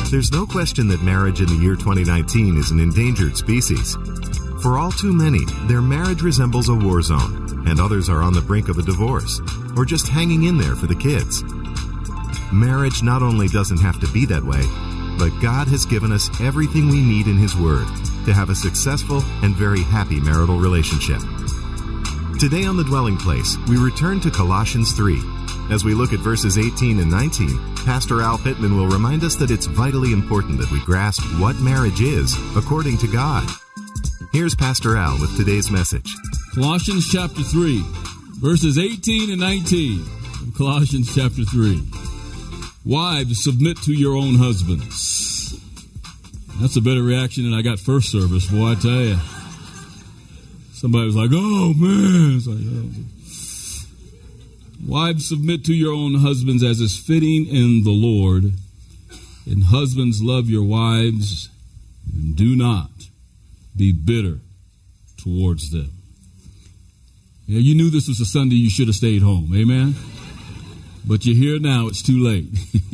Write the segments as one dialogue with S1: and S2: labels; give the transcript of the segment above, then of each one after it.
S1: There's no question that marriage in the year 2019 is an endangered species. For all too many, their marriage resembles a war zone, and others are on the brink of a divorce, or just hanging in there for the kids. Marriage not only doesn't have to be that way, but God has given us everything we need in His Word to have a successful and very happy marital relationship. Today on The Dwelling Place, we return to Colossians 3. As we look at verses 18 and 19, Pastor Al Pittman will remind us that it's vitally important that we grasp what marriage is according to God. Here's Pastor Al with today's message.
S2: Colossians chapter 3, verses 18 and 19. Colossians chapter 3. Wives, submit to your own husbands. That's a better reaction than I got first service, boy, I tell you. Somebody was like, oh, man. It's like, oh. Wives, submit to your own husbands as is fitting in the Lord. And husbands, love your wives and do not be bitter towards them. Yeah, you knew this was a Sunday you should have stayed home. Amen? But you're here now. It's too late.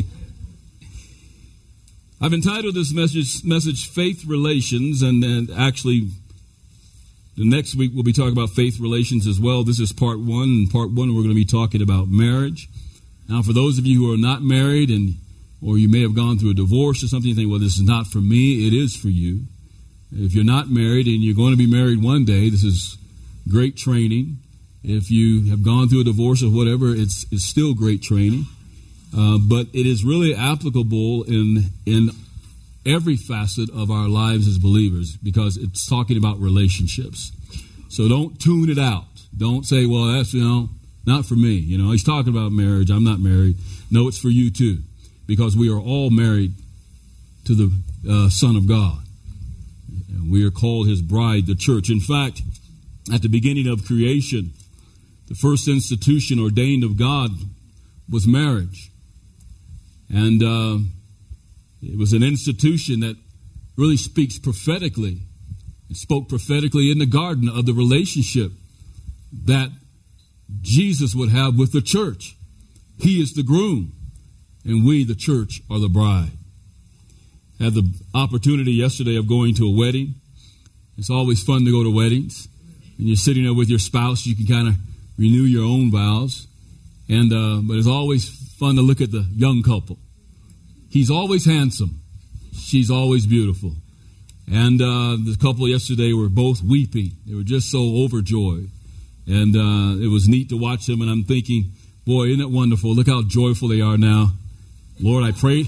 S2: I've entitled this message Faith Relations, and then actually the next week we'll be talking about faith relations as well. This is part one. In part one, we're going to be talking about marriage. Now, for those of you who are not married, or you may have gone through a divorce or something, you think, well, this is not for me. It is for you. If you're not married and you're going to be married one day, this is great training. If you have gone through a divorce or whatever, it's still great training. But it is really applicable in every facet of our lives as believers, because it's talking about relationships. So don't tune it out. Don't say, well, that's, not for me. He's talking about marriage. I'm not married. No, it's for you too, because we are all married to the Son of God. And we are called His bride, the church. In fact, at the beginning of creation, the first institution ordained of God was marriage. And it was an institution that really speaks prophetically. It spoke prophetically in the garden of the relationship that Jesus would have with the church. He is the groom, and we, the church, are the bride. I had the opportunity yesterday of going to a wedding. It's always fun to go to weddings. And you're sitting there with your spouse, you can kind of renew your own vows. But it's always fun to look at the young couple. He's always handsome. She's always beautiful. And the couple yesterday were both weeping. They were just so overjoyed. And it was neat to watch them. And I'm thinking, boy, isn't it wonderful? Look how joyful they are now. Lord, I pray.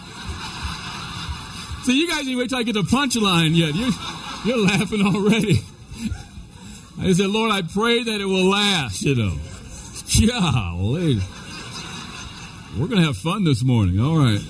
S2: So you guys ain't wait till I get the punchline yet. You're laughing already. I said, Lord, I pray that it will last, Golly. We're going to have fun this morning. All right.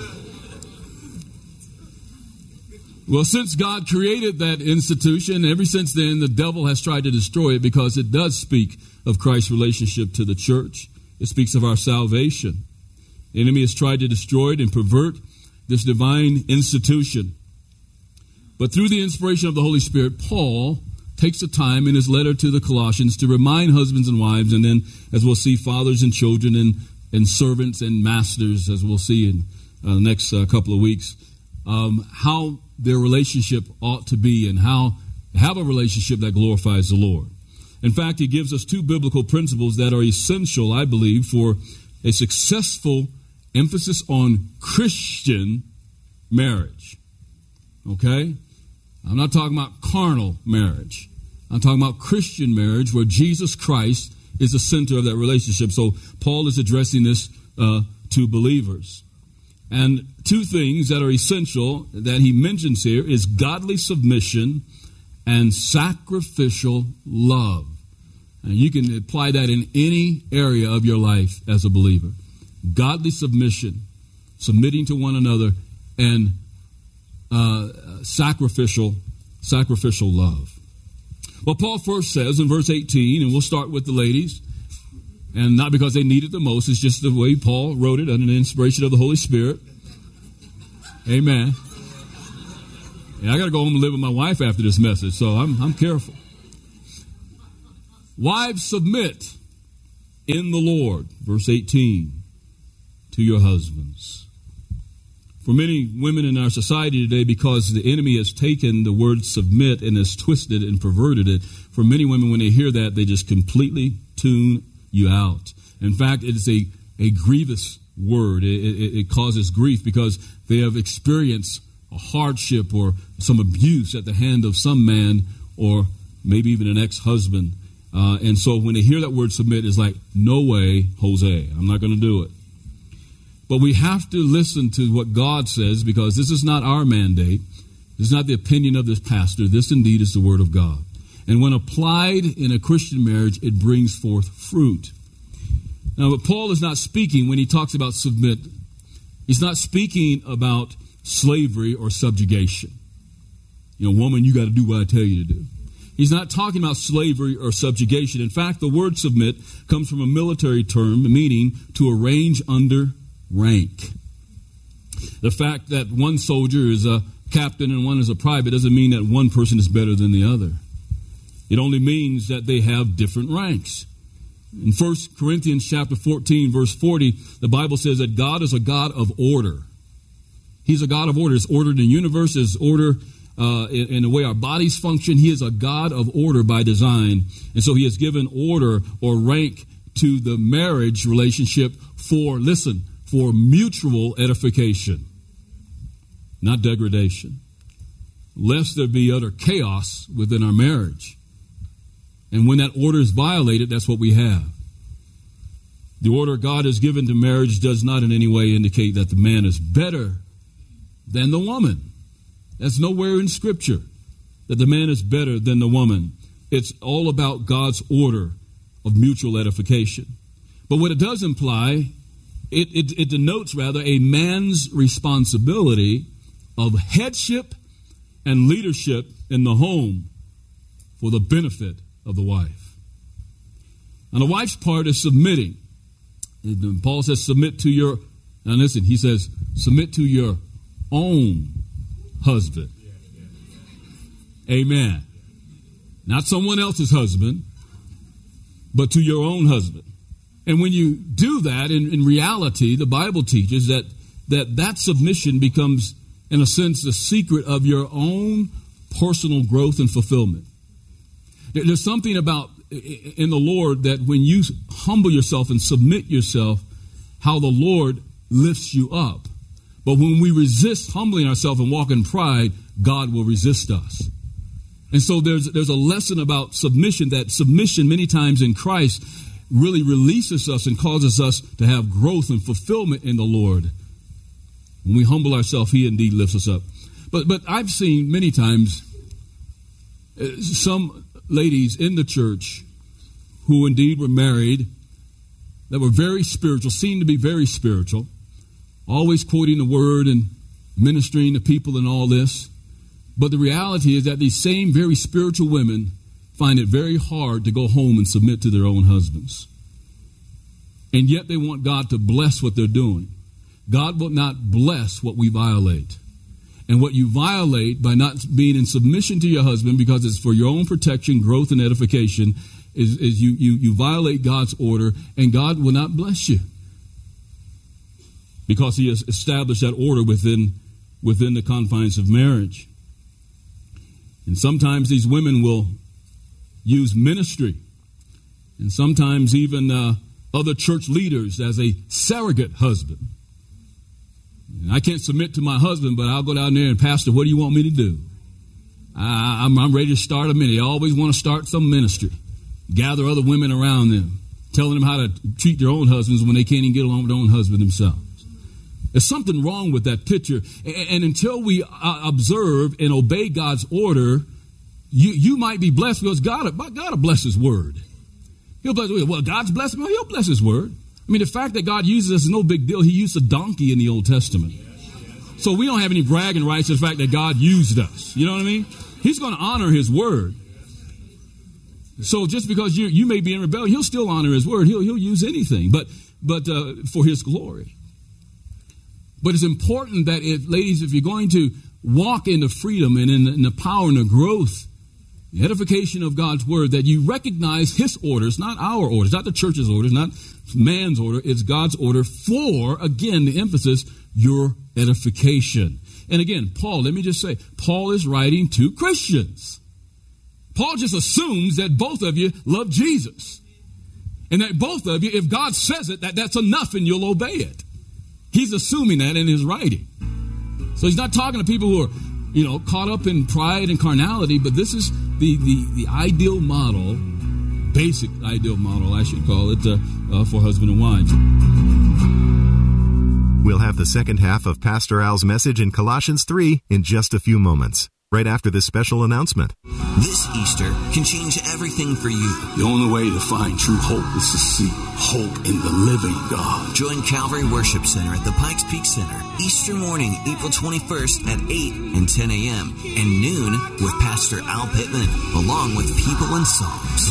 S2: Well, since God created that institution, ever since then, the devil has tried to destroy it, because it does speak of Christ's relationship to the church. It speaks of our salvation. The enemy has tried to destroy it and pervert this divine institution. But through the inspiration of the Holy Spirit, Paul takes the time in his letter to the Colossians to remind husbands and wives, and then, as we'll see, fathers and children and servants and masters, as we'll see in the next couple of weeks, how their relationship ought to be and how to have a relationship that glorifies the Lord. In fact, he gives us two biblical principles that are essential, I believe, for a successful emphasis on Christian marriage. Okay? I'm not talking about carnal marriage. I'm talking about Christian marriage, where Jesus Christ is the center of that relationship. So Paul is addressing this to believers. And two things that are essential that he mentions here is godly submission and sacrificial love. And you can apply that in any area of your life as a believer. Godly submission, submitting to one another, and sacrificial love. Well, Paul first says in verse 18, and we'll start with the ladies, and not because they need it the most, it's just the way Paul wrote it under the inspiration of the Holy Spirit. Amen. And I got to go home and live with my wife after this message, so I'm careful. Wives, submit in the Lord, verse 18, to your husbands. For many women in our society today, because the enemy has taken the word submit and has twisted and perverted it, for many women, when they hear that, they just completely tune you out. In fact, it is a grievous word. It causes grief because they have experienced a hardship or some abuse at the hand of some man or maybe even an ex-husband. And so when they hear that word submit, it's like, no way, Jose, I'm not going to do it. But we have to listen to what God says, because this is not our mandate. This is not the opinion of this pastor. This indeed is the word of God. And when applied in a Christian marriage, it brings forth fruit. Now, but Paul is not speaking when he talks about submit. He's not speaking about slavery or subjugation. Woman, you got to do what I tell you to do. He's not talking about slavery or subjugation. In fact, the word submit comes from a military term meaning to arrange under rank. The fact that one soldier is a captain and one is a private doesn't mean that one person is better than the other. It only means that they have different ranks. In 1 Corinthians chapter 14, verse 40, the Bible says that God is a God of order. He's a God of order. It's ordered in the universe. It's order in the way our bodies function. He is a God of order by design. And so he has given order or rank to the marriage relationship for mutual edification, not degradation, lest there be utter chaos within our marriage. And when that order is violated, that's what we have. The order God has given to marriage does not in any way indicate that the man is better than the woman. That's nowhere in Scripture that the man is better than the woman. It's all about God's order of mutual edification. But what it does imply, it denotes rather a man's responsibility of headship and leadership in the home for the benefit of the wife. And the wife's part is submitting. And Paul says submit to your, now listen, he says submit to your own husband. Amen. Not someone else's husband, but to your own husband. And when you do that, in reality, the Bible teaches that submission becomes, in a sense, the secret of your own personal growth and fulfillment. There's something about in the Lord that when you humble yourself and submit yourself, how the Lord lifts you up. But when we resist humbling ourselves and walk in pride, God will resist us. And so there's a lesson about submission, that submission many times in Christ really releases us and causes us to have growth and fulfillment in the Lord. When we humble ourselves, He indeed lifts us up. But I've seen many times some ladies in the church who indeed were married, that were very spiritual, seemed to be very spiritual, always quoting the word and ministering to people and all this. But the reality is that these same very spiritual women find it very hard to go home and submit to their own husbands. And yet they want God to bless what they're doing. God will not bless what we violate. And what you violate by not being in submission to your husband, because it's for your own protection, growth, and edification, is you violate God's order, and God will not bless you. Because He has established that order within the confines of marriage. And sometimes these women will use ministry, and sometimes even other church leaders as a surrogate husband. And I can't submit to my husband, but I'll go down there and, Pastor, what do you want me to do? I'm ready to start a ministry. They always want to start some ministry. Gather other women around them, telling them how to treat their own husbands when they can't even get along with their own husband themselves. There's something wrong with that picture. And until we observe and obey God's order, you might be blessed, because God will bless His word. He'll bless. Well, God's blessed me. Well, He'll bless His word. I mean, the fact that God uses us is no big deal. He used a donkey in the Old Testament. So we don't have any bragging rights to the fact that God used us. You know what I mean? He's going to honor His word. So just because you may be in rebellion, He'll still honor His word. He'll use anything, but for His glory. But it's important that ladies, if you're going to walk in the freedom and in the power and the growth The edification of God's word, that you recognize his orders, not our orders, not the church's orders, not man's order. It's God's order for, again, the emphasis, your edification. And again, Paul, let me just say, Paul is writing to Christians. Paul just assumes that both of you love Jesus. And that both of you, if God says it, that's enough and you'll obey it. He's assuming that in his writing. So he's not talking to people who are, caught up in pride and carnality, but this is the ideal model, basic ideal model, I should call it, for husband and wives.
S1: We'll have the second half of Pastor Al's message in Colossians 3 in just a few moments, right after this special announcement.
S3: This Easter can change everything for you.
S4: The only way to find true hope is to see hope in the living God.
S3: Join Calvary Worship Center at the Pikes Peak Center Easter morning, April 21st at 8 and 10 a.m. and noon with Pastor Al Pittman, along with people and songs.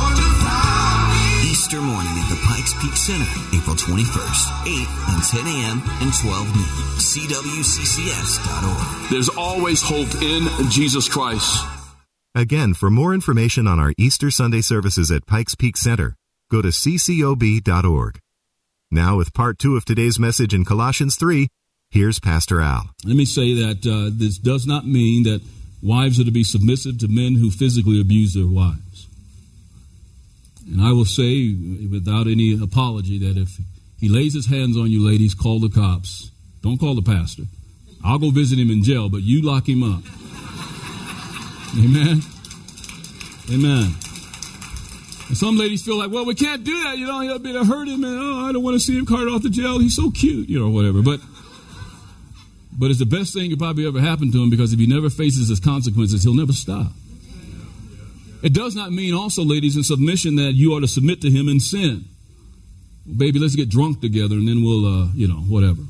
S3: Easter morning at the Pikes Peak Center, April 21st, 8 and 10 a.m. and 12 noon. CWCCS.org.
S4: There's always hope in Jesus Christ.
S1: Again, for more information on our Easter Sunday services at Pikes Peak Center, go to ccob.org. Now, with part 2 of today's message in Colossians 3, here's Pastor Al.
S2: Let me say that this does not mean that wives are to be submissive to men who physically abuse their wives. And I will say, without any apology, that if he lays his hands on you, ladies, call the cops. Don't call the pastor. I'll go visit him in jail, but you lock him up. Amen? Amen. And some ladies feel like, well, we can't do that. He'll be to hurt him, and I don't want to see him carted off to jail. He's so cute, whatever. But it's the best thing that probably ever happened to him, because if he never faces his consequences, he'll never stop. It does not mean also, ladies, in submission that you are to submit to him in sin. Baby, let's get drunk together and then we'll, whatever.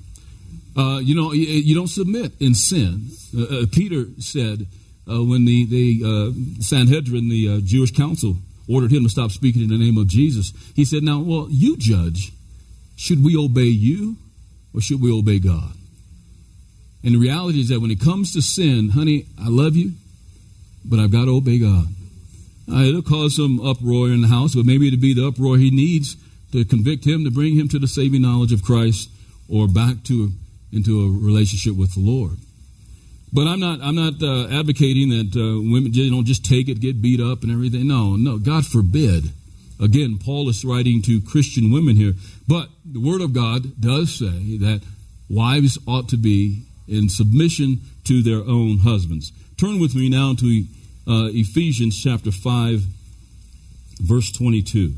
S2: You don't submit in sin. Peter said when the Sanhedrin, the Jewish council, ordered him to stop speaking in the name of Jesus, he said, now, well, you judge. Should we obey you or should we obey God? And the reality is that when it comes to sin, honey, I love you, but I've got to obey God. It'll cause some uproar in the house, but maybe it'll be the uproar he needs to convict him, to bring him to the saving knowledge of Christ, or back into a relationship with the Lord. But I'm not advocating that women just take it, get beat up and everything. No, God forbid. Again, Paul is writing to Christian women here. But the Word of God does say that wives ought to be in submission to their own husbands. Turn with me now to Ephesians chapter 5, verse 22.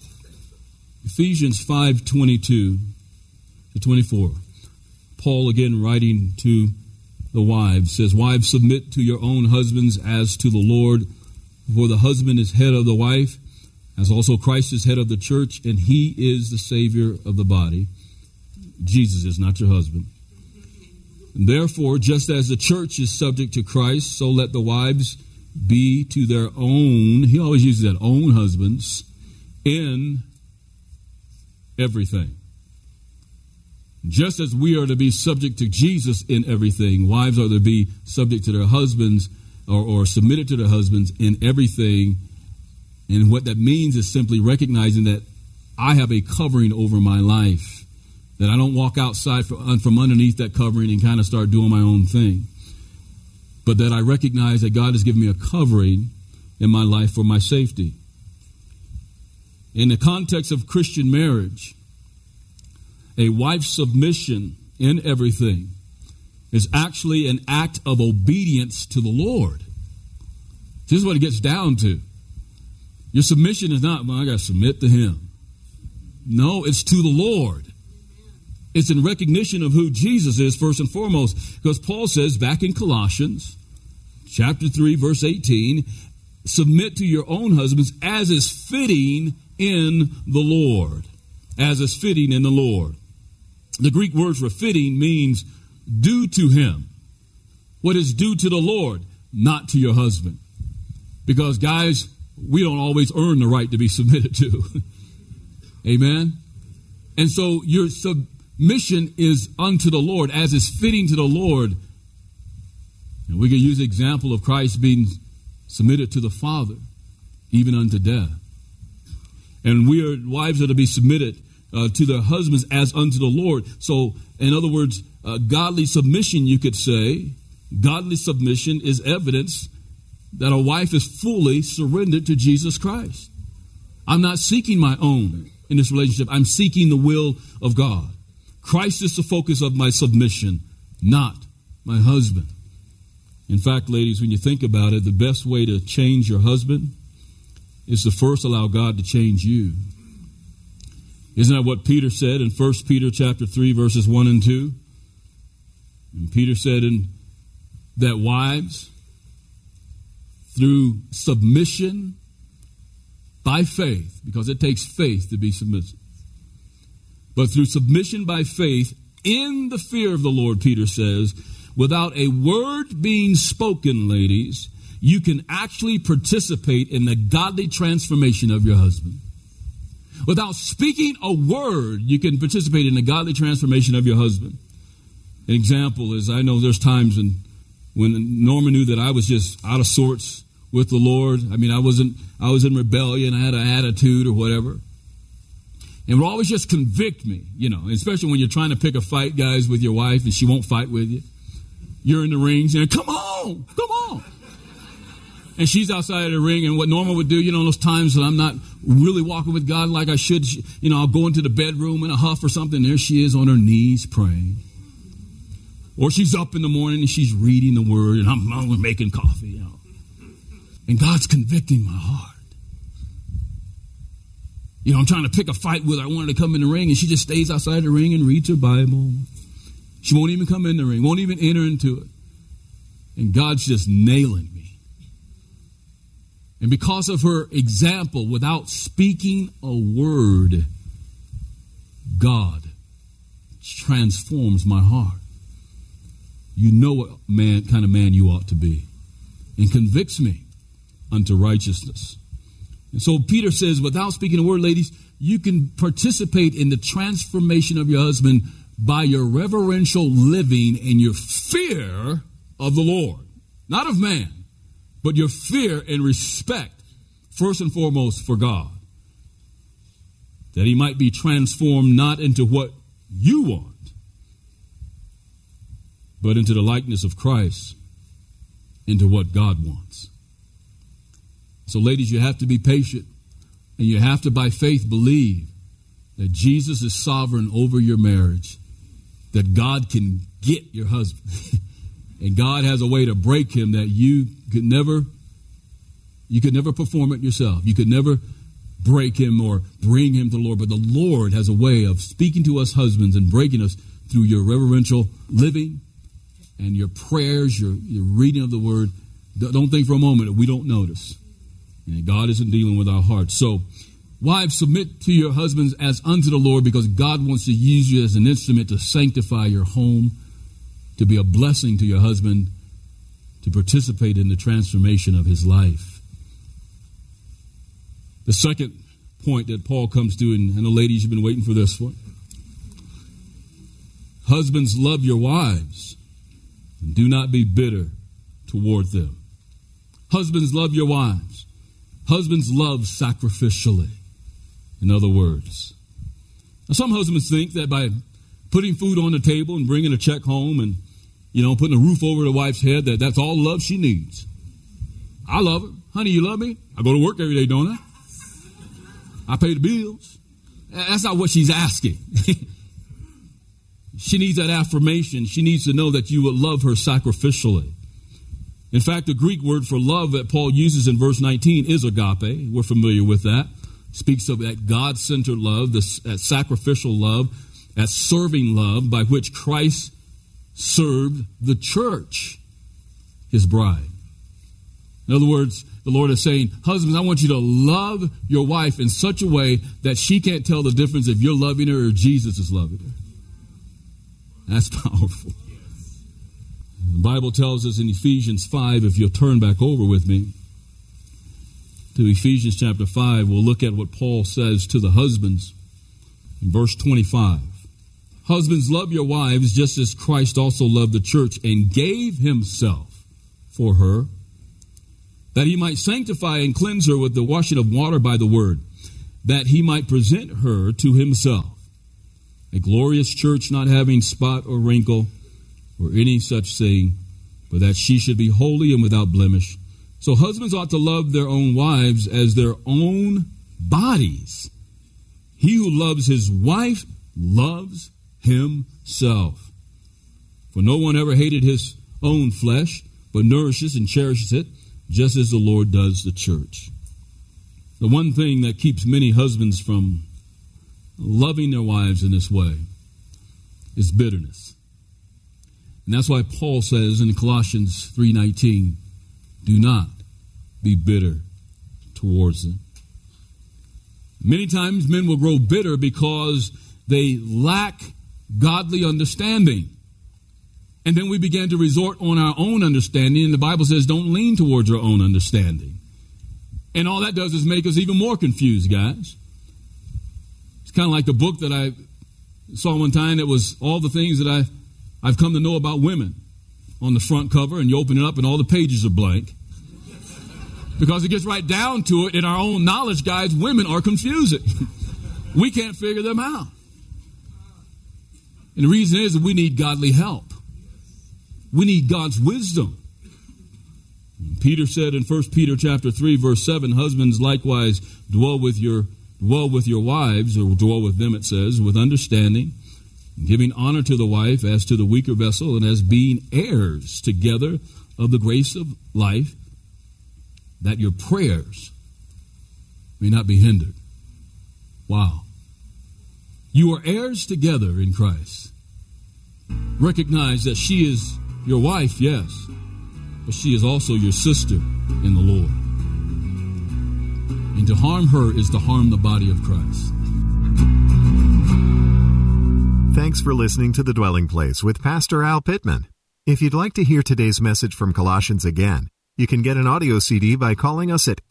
S2: Ephesians 5:22 to 24. Paul, again, writing to the wives, says, wives, submit to your own husbands as to the Lord, for the husband is head of the wife, as also Christ is head of the church, and he is the Savior of the body. Jesus is not your husband. And therefore, just as the church is subject to Christ, so let the wives be to their own, he always uses that, own husbands, in everything. Just as we are to be subject to Jesus in everything, wives are to be subject to their husbands or submitted to their husbands in everything. And what that means is simply recognizing that I have a covering over my life, that I don't walk outside from underneath that covering and kind of start doing my own thing, but that I recognize that God has given me a covering in my life for my safety. In the context of Christian marriage, a wife's submission in everything is actually an act of obedience to the Lord. This is what it gets down to. Your submission is not, well, I got to submit to him. No, it's to the Lord. It's in recognition of who Jesus is first and foremost. Because Paul says back in Colossians chapter 3, verse 18, submit to your own husbands as is fitting in the Lord. As is fitting in the Lord. The Greek word for fitting means due to him. What is due to the Lord, not to your husband. Because guys, we don't always earn the right to be submitted to. Amen? And so your submission is unto the Lord, as is fitting to the Lord. And we can use the example of Christ being submitted to the Father, even unto death. And wives are to be submitted to their husbands as unto the Lord. So, in other words, godly submission, you could say, godly submission is evidence that a wife is fully surrendered to Jesus Christ. I'm not seeking my own in this relationship. I'm seeking the will of God. Christ is the focus of my submission, not my husband. In fact, ladies, when you think about it, the best way to change your husband is to first allow God to change you. Isn't that what Peter said in 1 Peter chapter 3, verses 1 and 2? And Peter said that wives, through submission by faith, because it takes faith to be submissive, but through submission by faith in the fear of the Lord, Peter says, without a word being spoken, ladies, you can actually participate in the godly transformation of your husband. Without speaking a word, you can participate in the godly transformation of your husband. An example is, I know there's times when Norma knew that I was just out of sorts with the Lord. I mean, I was in rebellion. I had an attitude or whatever. And would always just convict me, especially when you're trying to pick a fight, guys, with your wife and she won't fight with you. You're in the ring saying, come on. And she's outside of the ring, and what Norma would do, those times that I'm not really walking with God like I should, I'll go into the bedroom in a huff or something, there she is on her knees praying. Or she's up in the morning and she's reading the Word, and I'm making coffee, And God's convicting my heart. I'm trying to pick a fight with her. I wanted to come in the ring, and she just stays outside the ring and reads her Bible. She won't even come in the ring, won't even enter into it. And God's just nailing me. And because of her example, without speaking a word, God transforms my heart. You know what kind of man you ought to be, and convicts me unto righteousness. And so Peter says, without speaking a word, ladies, you can participate in the transformation of your husband by your reverential living and your fear of the Lord. Not of man, but your fear and respect, first and foremost, for God. That he might be transformed not into what you want, but into the likeness of Christ, into what God wants. So, ladies, you have to be patient, and you have to, by faith, believe that Jesus is sovereign over your marriage, that God can get your husband, and God has a way to break him that you could never perform it yourself. You could never break him or bring him to the Lord, but the Lord has a way of speaking to us husbands and breaking us through your reverential living and your prayers, your reading of the Word. Don't think for a moment that we don't notice. And God isn't dealing with our hearts. So, wives, submit to your husbands as unto the Lord, because God wants to use you as an instrument to sanctify your home, to be a blessing to your husband, to participate in the transformation of his life. The second point that Paul comes to, and the ladies, you've been waiting for this one. Husbands, love your wives, and do not be bitter toward them. Husbands, love your wives. Husbands, love sacrificially. In other words, now, some husbands think that by putting food on the table and bringing a check home and, putting a roof over the wife's head, that's all love she needs. I love her. Honey, you love me? I go to work every day, don't I? I pay the bills. That's not what she's asking. She needs that affirmation. She needs to know that you will love her sacrificially. In fact, the Greek word for love that Paul uses in verse 19 is agape. We're familiar with that. Speaks of that God-centered love, that sacrificial love, that serving love by which Christ served the church, his bride. In other words, the Lord is saying, husbands, I want you to love your wife in such a way that she can't tell the difference if you're loving her or Jesus is loving her. That's powerful. The Bible tells us in Ephesians 5, if you'll turn back over with me to Ephesians chapter 5, we'll look at what Paul says to the husbands in verse 25. Husbands, love your wives just as Christ also loved the church and gave himself for her, that he might sanctify and cleanse her with the washing of water by the word, that he might present her to himself, a glorious church, not having spot or wrinkle or any such thing, but that she should be holy and without blemish. So husbands ought to love their own wives as their own bodies. He who loves his wife loves himself. For no one ever hated his own flesh, but nourishes and cherishes it, just as the Lord does the church. The one thing that keeps many husbands from loving their wives in this way is bitterness. And that's why Paul says in Colossians 3:19, do not be bitter towards them. Many times men will grow bitter because they lack godly understanding. And then we begin to resort on our own understanding, and the Bible says don't lean towards your own understanding. And all that does is make us even more confused, guys. It's kind of like the book that I saw one time that was all the things that I've come to know about women on the front cover, and you open it up and all the pages are blank. Because it gets right down to it, in our own knowledge, guys, women are confusing. We can't figure them out. And the reason is that we need godly help. We need God's wisdom. Peter said in 1 Peter chapter 3, verse 7, husbands likewise dwell with your wives, or dwell with them, it says, with understanding, giving honor to the wife as to the weaker vessel, and as being heirs together of the grace of life, that your prayers may not be hindered. Wow. You are heirs together in Christ. Recognize that she is your wife, yes, but she is also your sister in the Lord. And to harm her is to harm the body of Christ.
S1: Thanks for listening to The Dwelling Place with Pastor Al Pittman. If you'd like to hear today's message from Colossians again, you can get an audio CD by calling us at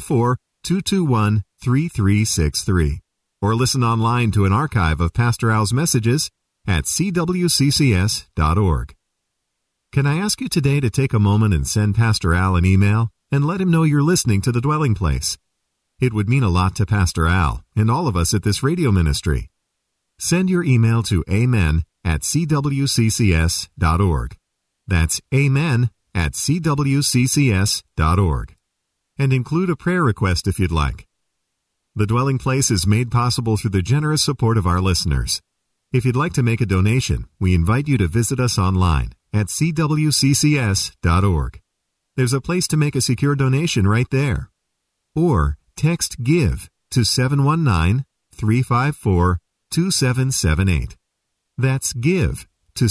S1: 844-221-3363, or listen online to an archive of Pastor Al's messages at cwccs.org. Can I ask you today to take a moment and send Pastor Al an email and let him know you're listening to The Dwelling Place? It would mean a lot to Pastor Al and all of us at this radio ministry. Send your email to amen@cwccs.org. That's amen@cwccs.org. And include a prayer request if you'd like. The Dwelling Place is made possible through the generous support of our listeners. If you'd like to make a donation, we invite you to visit us online at cwccs.org. There's a place to make a secure donation right there. Or text GIVE to 719-354-2778. That's GIVE to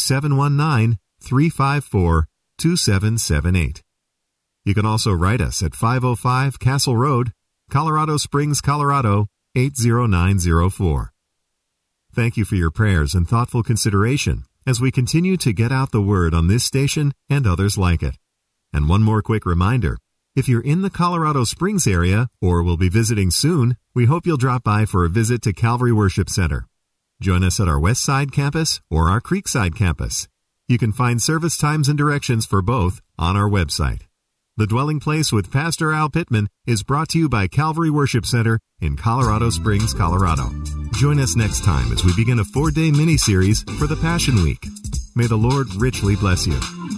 S1: 719-354-2778. You can also write us at 505 Castle Road, Colorado Springs, Colorado, 80904. Thank you for your prayers and thoughtful consideration as we continue to get out the word on this station and others like it. And one more quick reminder, if you're in the Colorado Springs area or will be visiting soon, we hope you'll drop by for a visit to Calvary Worship Center. Join us at our West Side campus or our Creekside campus. You can find service times and directions for both on our website. The Dwelling Place with Pastor Al Pittman is brought to you by Calvary Worship Center in Colorado Springs, Colorado. Join us next time as we begin a 4-day mini-series for the Passion Week. May the Lord richly bless you.